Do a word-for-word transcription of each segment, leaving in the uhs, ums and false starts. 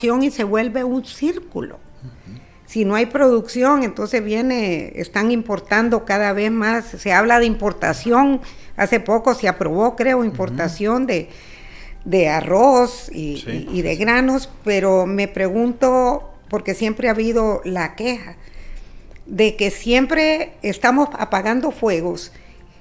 y se vuelve un círculo. Uh-huh. Si no hay producción, entonces viene, están importando cada vez más, se habla de importación, hace poco se aprobó, creo, importación uh-huh. de, de arroz y, sí. y, y de granos, pero me pregunto, porque siempre ha habido la queja, de que siempre estamos apagando fuegos,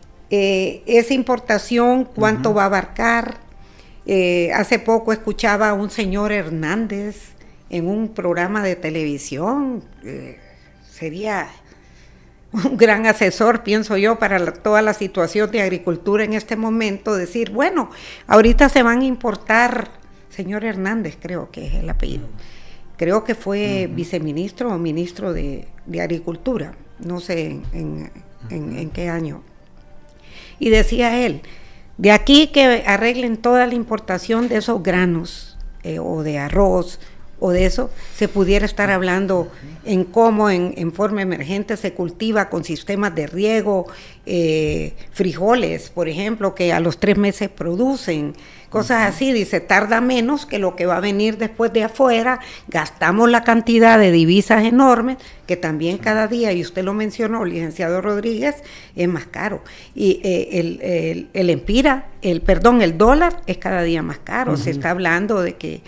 eh, esa importación, ¿cuánto uh-huh. va a abarcar? Eh, hace poco escuchaba a un señor Hernández en un programa de televisión, eh, sería un gran asesor, pienso yo, para la, toda la situación de agricultura en este momento, decir, bueno, ahorita se van a importar, señor Hernández creo que es el apellido, creo que fue uh-huh. viceministro o ministro de, de Agricultura, no sé en, en, en, en qué año, y decía él, de aquí que arreglen toda la importación de esos granos, eh, o de arroz, o de eso, se pudiera estar hablando en cómo en, en forma emergente se cultiva con sistemas de riego, eh, frijoles, por ejemplo, que a los tres meses producen, cosas así, dice, tarda menos que lo que va a venir después de afuera, gastamos la cantidad de divisas enormes, que también cada día, y usted lo mencionó, licenciado Rodríguez, es más caro, y eh, el, el, el empira, el, perdón, el dólar es cada día más caro, uh-huh. se está hablando de que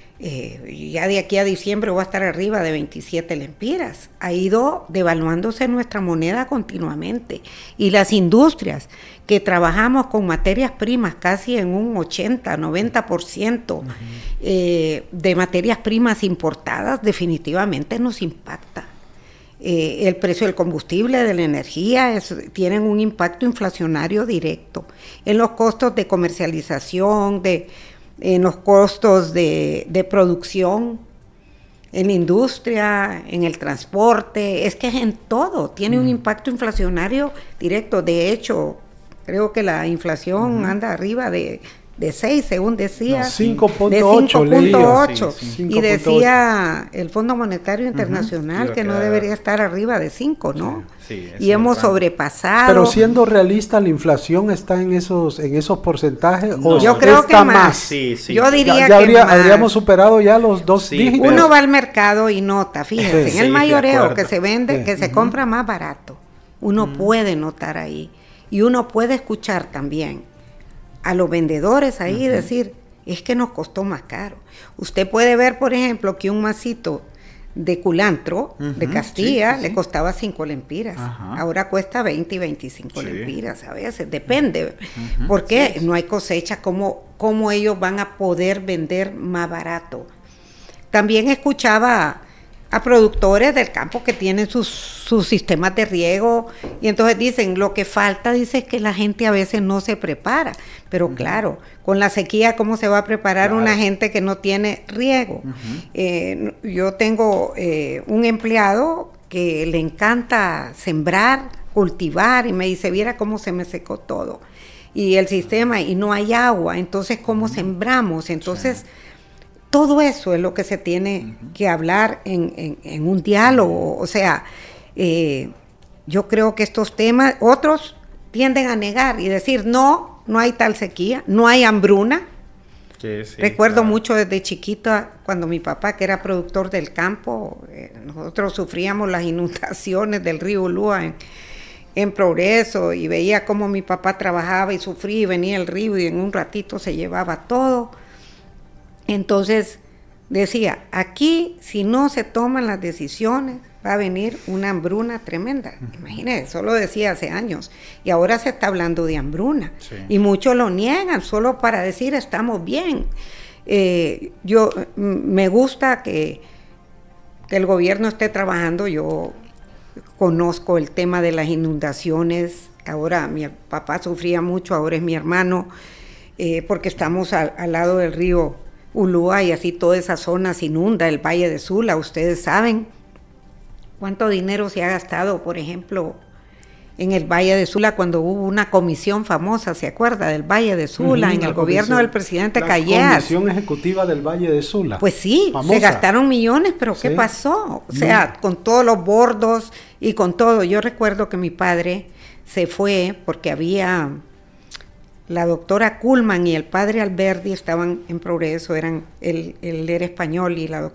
Eh, ya de aquí a diciembre va a estar arriba de veintisiete lempiras. Ha ido devaluándose nuestra moneda continuamente, y las industrias que trabajamos con materias primas casi en un ochenta, noventa por ciento uh-huh. eh, de materias primas importadas, definitivamente nos impacta. Eh, el precio del combustible, de la energía, es, tienen un impacto inflacionario directo en los costos de comercialización, de en los costos de, de producción, en la industria, en el transporte, es que es en todo, tiene mm. un impacto inflacionario directo. De hecho, creo que la inflación mm. anda arriba de, de seis, según decía, no, cinco punto ocho, de cinco punto ocho, sí, sí. y decía el Fondo Monetario Internacional uh-huh. que no debería estar arriba de cinco, ¿no? Sí, sí, y hemos raro. sobrepasado. Pero siendo realista, ¿la inflación está en esos en esos porcentajes? No, ¿o yo creo está que más. más? Sí, sí. Yo diría ya, ya que habría, más. habríamos superado ya los dos sí, dígitos. Uno va al mercado y nota, fíjese, sí, en el sí, mayoreo que se vende, sí. que se uh-huh. compra más barato, uno uh-huh. puede notar ahí, y uno puede escuchar también a los vendedores ahí uh-huh. decir, es que nos costó más caro. Usted puede ver, por ejemplo, que un masito de culantro uh-huh. de Castilla sí, sí, le sí. costaba cinco lempiras, uh-huh. ahora cuesta veinte y veinticinco sí. lempiras a veces, depende, uh-huh. porque sí, sí. no hay cosecha, ¿cómo, cómo ellos van a poder vender más barato? También escuchaba a productores del campo que tienen sus, sus sistemas de riego, y entonces dicen, lo que falta, dice, es que la gente a veces no se prepara, pero uh-huh. claro, con la sequía, ¿cómo se va a preparar claro. una gente que no tiene riego? Uh-huh. Eh, yo tengo eh, un empleado que le encanta sembrar, cultivar, y me dice, viera cómo se me secó todo, y el sistema, y no hay agua, entonces, ¿cómo uh-huh. sembramos? Entonces, sí. todo eso es lo que se tiene uh-huh. que hablar en, en, en un diálogo. O sea, eh, yo creo que estos temas, otros tienden a negar y decir, no, no hay tal sequía, no hay hambruna. Sí, sí, Recuerdo claro. mucho desde chiquita, cuando mi papá, que era productor del campo, eh, nosotros sufríamos las inundaciones del río Ulúa en, en Progreso, y veía cómo mi papá trabajaba y sufría, y venía el río y en un ratito se llevaba todo. Entonces decía, aquí si no se toman las decisiones va a venir una hambruna tremenda. Uh-huh. Imagínense, eso lo decía hace años, y ahora se está hablando de hambruna, sí. y muchos lo niegan solo para decir estamos bien. Eh, yo m- me gusta que, que el gobierno esté trabajando. Yo conozco el tema de las inundaciones, ahora mi papá sufría mucho, ahora es mi hermano, eh, porque estamos al, al lado del río Ulúa, y así toda esa zona se inunda, el Valle de Sula. Ustedes saben cuánto dinero se ha gastado, por ejemplo, en el Valle de Sula, cuando hubo una comisión famosa, ¿se acuerda? Del Valle de Sula, uh-huh, en el gobierno del presidente Callejas. La comisión ejecutiva del Valle de Sula. Pues sí, famosa. Se gastaron millones, pero ¿qué sí. pasó? O sea, no. con todos los bordos y con todo. Yo recuerdo que mi padre se fue porque había la doctora Kuhlman y el padre Alberdi estaban en Progreso, eran, él, él era español y la doctora